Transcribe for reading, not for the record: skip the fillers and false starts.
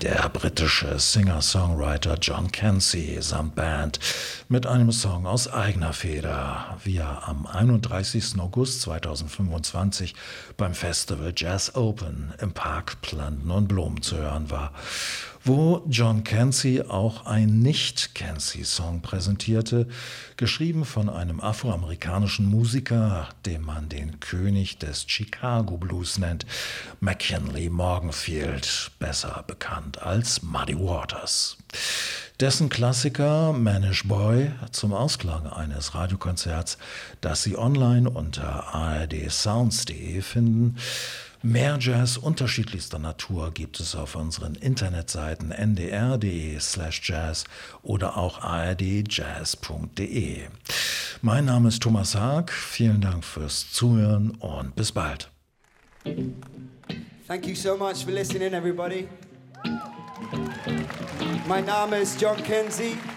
der britische Singer-Songwriter John Cansey samt Band mit einem Song aus eigener Feder, wie er am 31. August 2025 beim Festival Jazz Open im Park Planten und Blumen zu hören war, wo John Cansey auch ein Nicht-Cansey-Song präsentierte, geschrieben von einem afroamerikanischen Musiker, den man den König des Chicago Blues nennt, McKinley Morganfield, besser bekannt als Muddy Waters. Dessen Klassiker Manish Boy zum Ausklang eines Radiokonzerts, das Sie online unter ardsounds.de finden. Mehr Jazz unterschiedlichster Natur gibt es auf unseren Internetseiten ndr.de/jazz oder auch ardjazz.de. Mein Name ist Thomas Haag, vielen Dank fürs Zuhören und bis bald. Thank you so much for listening, everybody. Mein Name ist John Cansey.